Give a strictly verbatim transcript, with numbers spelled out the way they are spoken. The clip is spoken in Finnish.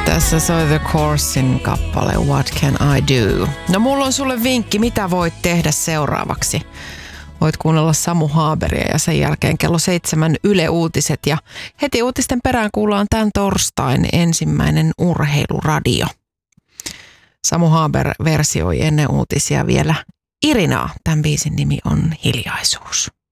Tässä soi The Coursin kappale What Can I Do? No mulla on sulle vinkki, mitä voit tehdä seuraavaksi. Voit kuunnella Samu Haaberia ja sen jälkeen kello seitsemän Yle Uutiset. Ja heti uutisten perään kuullaan tämän torstain ensimmäinen urheiluradio. Samu Haaber versioi ennen uutisia vielä Irinaa. Tämän biisin nimi on Hiljaisuus.